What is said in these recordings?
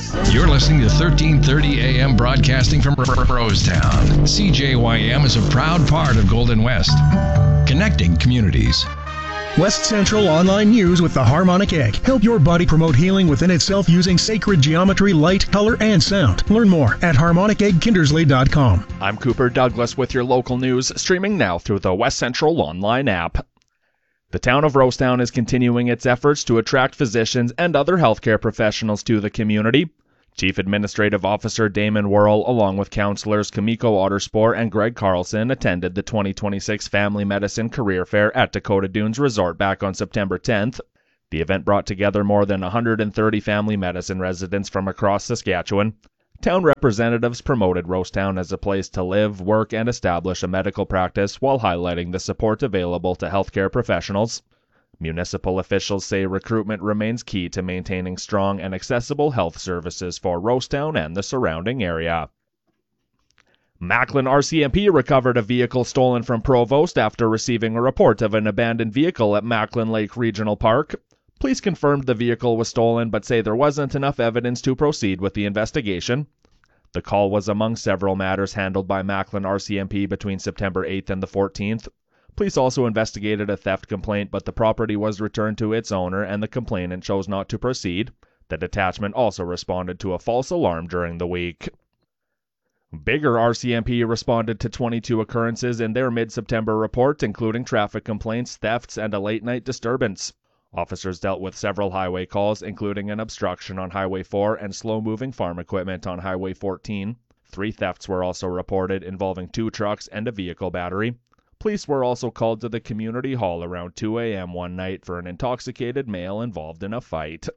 You're listening to 1330 AM broadcasting from Rosetown. CJYM is a proud part of Golden West, connecting communities. West Central Online News with the Harmonic Egg. Help your body promote healing within itself using sacred geometry, light, color, and sound. Learn more at harmoniceggkindersley.com. I'm Cooper Douglas with your local news, streaming now through the West Central Online app. The town of Rosetown is continuing its efforts to attract physicians and other healthcare professionals to the community. Chief Administrative Officer Damon Worrell, along with councillors Kamiko Otterspore and Greg Carlson, attended the 2026 Family Medicine Career Fair at Dakota Dunes Resort back on September 10th. The event brought together more than 130 family medicine residents from across Saskatchewan. Town representatives promoted Rosetown as a place to live, work, and establish a medical practice while highlighting the support available to healthcare professionals. Municipal officials say recruitment remains key to maintaining strong and accessible health services for Rosetown and the surrounding area. Macklin RCMP recovered a vehicle stolen from Provost after receiving a report of an abandoned vehicle at Macklin Lake Regional Park. Police confirmed the vehicle was stolen but say there wasn't enough evidence to proceed with the investigation. The call was among several matters handled by Macklin RCMP between September 8th and the 14th. Police also investigated a theft complaint, but the property was returned to its owner and the complainant chose not to proceed. The detachment also responded to a false alarm during the week. Bigger RCMP responded to 22 occurrences in their mid-September report, including traffic complaints, thefts, and a late-night disturbance. Officers dealt with several highway calls, including an obstruction on Highway 4 and slow-moving farm equipment on Highway 14. 3 thefts were also reported, involving 2 trucks and a vehicle battery. Police were also called to the community hall around 2 a.m. one night for an intoxicated male involved in a fight.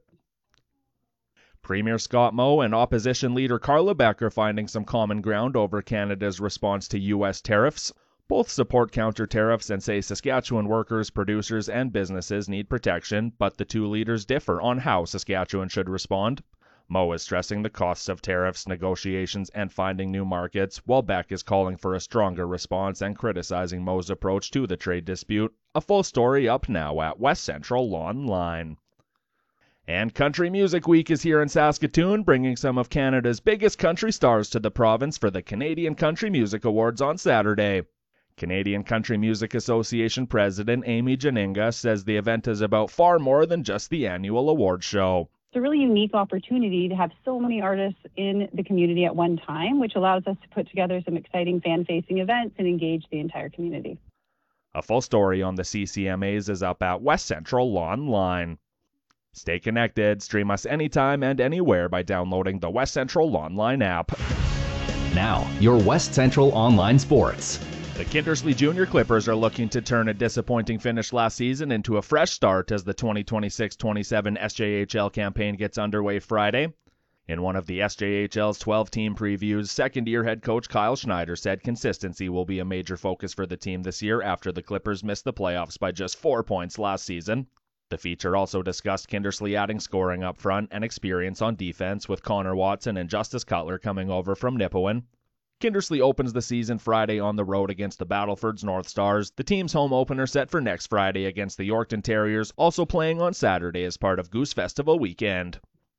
Premier Scott Moe and opposition leader Carla Beck are finding some common ground over Canada's response to U.S. tariffs. Both support counter-tariffs and say Saskatchewan workers, producers, and businesses need protection, but the two leaders differ on how Saskatchewan should respond. Moe is stressing the costs of tariffs, negotiations, and finding new markets, while Beck is calling for a stronger response and criticizing Moe's approach to the trade dispute. A full story up now at West Central Online. And Country Music Week is here in Saskatoon, bringing some of Canada's biggest country stars to the province for the Canadian Country Music Awards on Saturday. Canadian Country Music Association President Amy Janinga says the event is about far more than just the annual awards show. It's a really unique opportunity to have so many artists in the community at one time, which allows us to put together some exciting fan-facing events and engage the entire community. A full story on the CCMAs is up at West Central Online. Stay connected, stream us anytime and anywhere by downloading the West Central Online app. Now, your West Central Online sports. The Kindersley Junior Clippers are looking to turn a disappointing finish last season into a fresh start as the 2026-27 SJHL campaign gets underway Friday. In one of the SJHL's 12-team previews, second-year head coach Kyle Schneider said consistency will be a major focus for the team this year after the Clippers missed the playoffs by just 4 points last season. The feature also discussed Kindersley adding scoring up front and experience on defense, with Connor Watson and Justice Cutler coming over from Nipawin. Kindersley opens the season Friday on the road against the Battleford's North Stars. The team's home opener set for next Friday against the Yorkton Terriers, also playing on Saturday as part of Goose Festival weekend.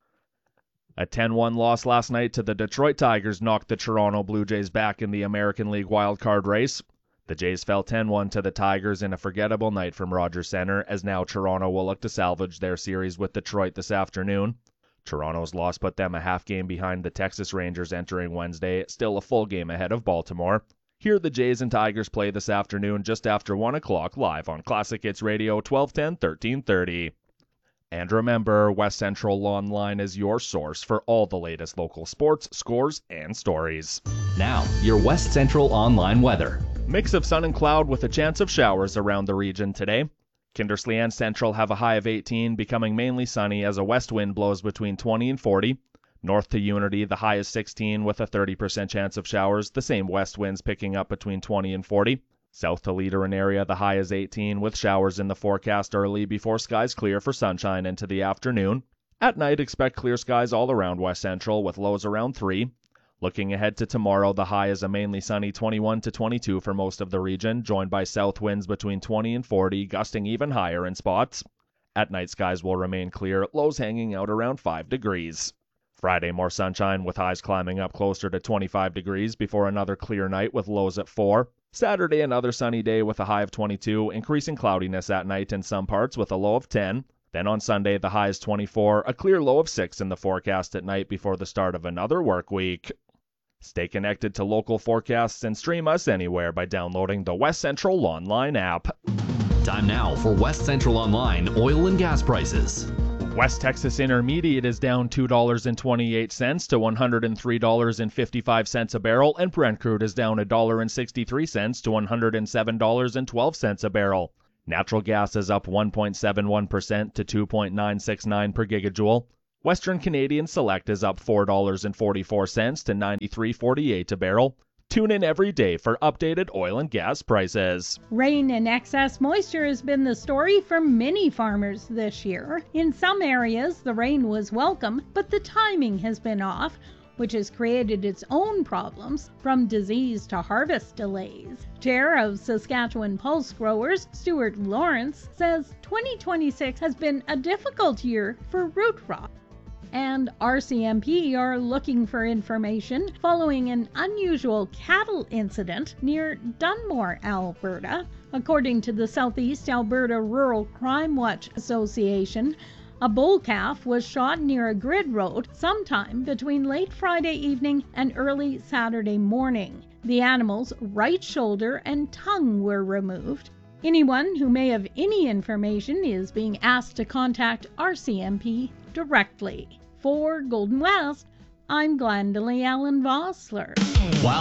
A 10-1 loss last night to the Detroit Tigers knocked the Toronto Blue Jays back in the American League wildcard race. The Jays fell 10-1 to the Tigers in a forgettable night from Rogers Centre, as now Toronto will look to salvage their series with Detroit this afternoon. Toronto's loss put them a half game behind the Texas Rangers entering Wednesday, still a full game ahead of Baltimore. Here the Jays and Tigers play this afternoon just after 1 o'clock live on Classic Hits Radio 1210, 1330. And remember, West Central Online is your source for all the latest local sports, scores, and stories. Now, your West Central Online weather. Mix of sun and cloud with a chance of showers around the region today. Kindersley and Central have a high of 18, becoming mainly sunny as a west wind blows between 20 and 40. North to Unity, the high is 16 with a 30% chance of showers, the same west winds picking up between 20 and 40. South to Leader and area, the high is 18 with showers in the forecast early before skies clear for sunshine into the afternoon. At night, expect clear skies all around West Central with lows around 3. Looking ahead to tomorrow, the high is a mainly sunny 21 to 22 for most of the region, joined by south winds between 20 and 40, gusting even higher in spots. At night, skies will remain clear, lows hanging out around 5 degrees. Friday, more sunshine with highs climbing up closer to 25 degrees before another clear night with lows at 4. Saturday, another sunny day with a high of 22, increasing cloudiness at night in some parts with a low of 10. Then on Sunday, the high is 24, a clear low of 6 in the forecast at night before the start of another work week. Stay connected to local forecasts and stream us anywhere by downloading the West Central Online app. Time now for West Central Online oil and gas prices. West Texas Intermediate is down $2.28 to $103.55 a barrel, and Brent crude is down $1.63 to $107.12 a barrel. Natural gas is up 1.71% to 2.969 per gigajoule. Western Canadian Select is up $4.44 to 93.48 a barrel. Tune in every day for updated oil and gas prices. Rain and excess moisture has been the story for many farmers this year. In some areas, the rain was welcome, but the timing has been off, which has created its own problems, from disease to harvest delays. Chair of Saskatchewan Pulse Growers, Stuart Lawrence, says 2026 has been a difficult year for root rot. And RCMP are looking for information following an unusual cattle incident near Dunmore, Alberta. According to the Southeast Alberta Rural Crime Watch Association, a bull calf was shot near a grid road sometime between late Friday evening and early Saturday morning. The animal's right shoulder and tongue were removed. Anyone who may have any information is being asked to contact RCMP directly. For Golden West, I'm Glendalee Allen Vossler. Wow.